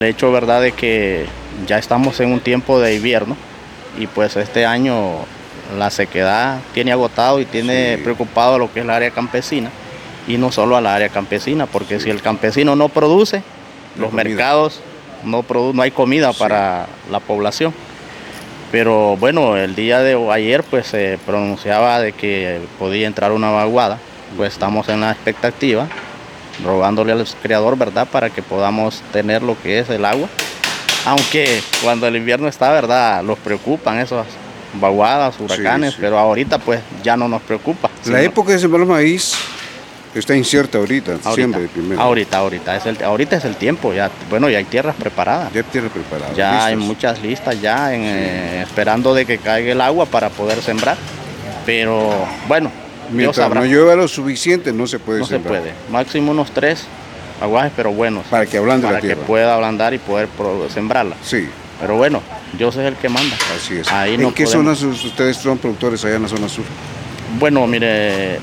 De hecho, verdad es que ya estamos en un tiempo de invierno y pues este año la sequedad tiene agotado y tiene preocupado a lo que es el área campesina, y no solo a la área campesina, porque si el campesino no produce, los mercados no hay comida para la población. Pero bueno, el día de ayer pues se pronunciaba de que podía entrar una vaguada, pues estamos en la expectativa, rogándole al creador, ¿verdad?, para que podamos tener lo que es el agua. Aunque cuando el invierno está, ¿verdad?, los preocupan esas vaguadas, huracanes, pero ahorita pues ya no nos preocupa. La época de sembrar maíz está incierta ahorita, siempre primero. Ahorita es el tiempo, ya, bueno, ya hay tierras preparadas. Ya hay tierras preparadas. Ya listas. Hay muchas listas ya esperando de que caiga el agua para poder sembrar. Pero bueno, mientras no llueva lo suficiente, no se puede sembrar. No se puede, máximo unos 3 aguajes, pero buenos. Para que ablande la tierra. Para que pueda ablandar y poder sembrarla. Sí. Pero bueno, Dios es el que manda. Así es. Ahí ¿En qué zonas ustedes son productores allá en la zona sur? Bueno, mire,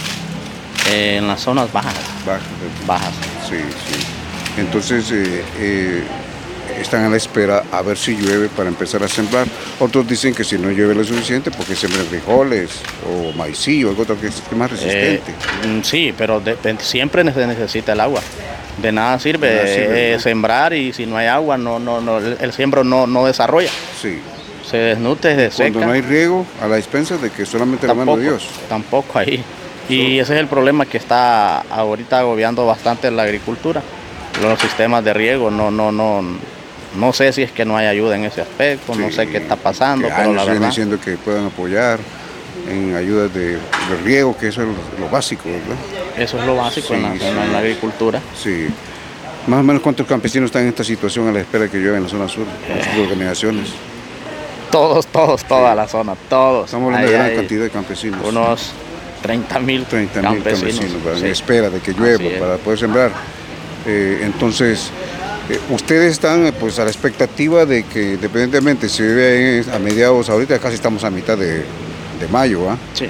en las zonas bajas. Bajas. Sí. Entonces, están a la espera a ver si llueve para empezar a sembrar. Otros dicen que si no llueve lo suficiente, porque siembren frijoles o maicillo, algo que es más resistente. Sí, pero siempre se necesita el agua. De nada sirve sembrar, y si no hay agua, el siembro no desarrolla. Sí. Se desnutre, se seca. Cuando no hay riego, a la dispensa de que solamente la mano de Dios. Tampoco ahí. Y ese es el problema que está ahorita agobiando bastante la agricultura. Los sistemas de riego, no sé si es que no hay ayuda en ese aspecto, no sé qué está pasando, pero la verdad. Diciendo que puedan apoyar en ayudas de riego, que eso es lo básico, ¿verdad? Eso es lo básico en la agricultura. Sí. Más o menos, ¿cuántos campesinos están en esta situación a la espera de que llueva en la zona sur, con sus organizaciones? Toda la zona, todos. Estamos hablando de gran cantidad de campesinos. Unos 30.000 campesinos en espera de que llueva para poder sembrar. Entonces, ustedes están pues a la expectativa de que, independientemente si llueve a mediados, ahorita casi estamos a mitad de mayo, ¿ah? Sí.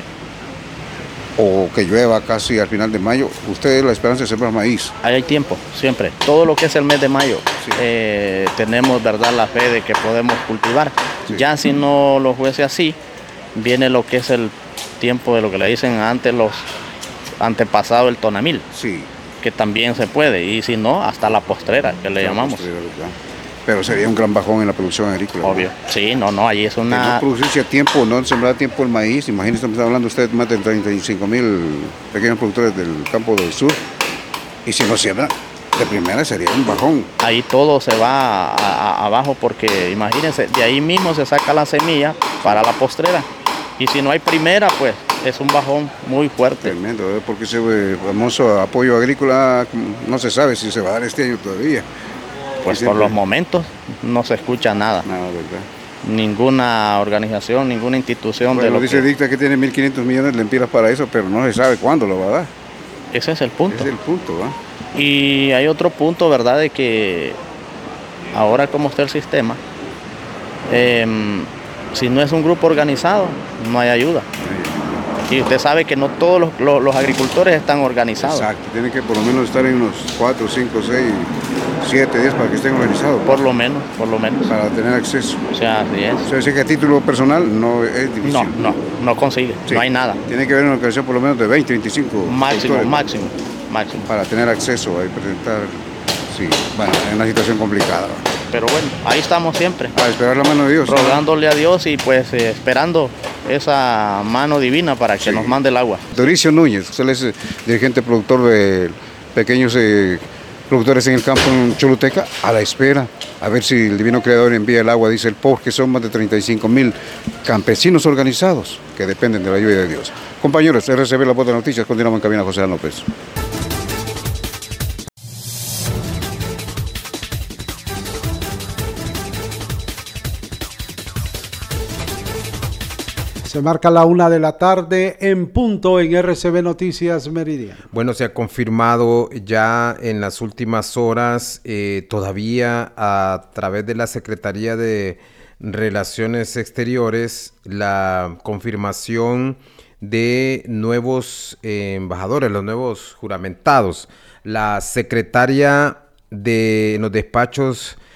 O que llueva casi al final de mayo, ustedes la esperanza de sembrar maíz. Ahí hay tiempo, siempre. Todo lo que es el mes de mayo, tenemos, ¿verdad?, la fe de que podemos cultivar. Sí. Ya si no lo fuese así, viene lo que es el tiempo de lo que le dicen antes los antepasados, el tonamil. Sí. Que también se puede, y si no, hasta la postrera, que le llamamos. Pero sería un gran bajón en la producción agrícola. Obvio. ¿No? Sí, allí es una... Que no producirse a tiempo, no sembrar a tiempo el maíz. Imagínense, estamos hablando usted más de 35.000 pequeños productores del campo del sur. Y si no siembra, de primera sería un bajón. Ahí todo se va abajo, porque imagínense, de ahí mismo se saca la semilla para la postrera. Y si no hay primera, pues es un bajón muy fuerte. Tremendo, porque ese famoso apoyo agrícola no se sabe si se va a dar este año todavía. Pues por los momentos no se escucha nada. Nada, ¿verdad? Ninguna organización, ninguna institución. Bueno, dice Dicta que tiene 1.500 millones de lempiras para eso, pero no se sabe cuándo lo va a dar. Ese es el punto. Ese es el punto, ¿va? Y hay otro punto, ¿verdad?, de que ahora como está el sistema, si no es un grupo organizado, no hay ayuda. Y usted sabe que no todos los agricultores están organizados. Exacto, tienen que por lo menos estar en unos 4, 5, 6, 7, 10 para que estén organizados. Por lo menos. Para tener acceso. O sea, así es. O sea, dice que a título personal no es difícil. No consigue, no hay nada. Tiene que haber una organización por lo menos de 20, 25. Máximo. Para tener acceso y presentar, bueno, en una situación complicada. Pero bueno, ahí estamos siempre. A esperar la mano de Dios. Rogándole a Dios y pues esperando esa mano divina para que nos mande el agua. Doricio Núñez, usted es dirigente productor de pequeños productores en el campo en Choluteca, a la espera, a ver si el Divino Creador envía el agua, dice el POF, que son más de 35.000 campesinos organizados que dependen de la ayuda de Dios. Compañeros, RCB La Voz de Noticias, continuamos en cabina José López. Se marca la 1:00 p.m. en punto en RCB Noticias Meridiano. Bueno, se ha confirmado ya en las últimas horas, todavía a través de la Secretaría de Relaciones Exteriores, la confirmación de nuevos embajadores, los nuevos juramentados. La secretaria en los despachos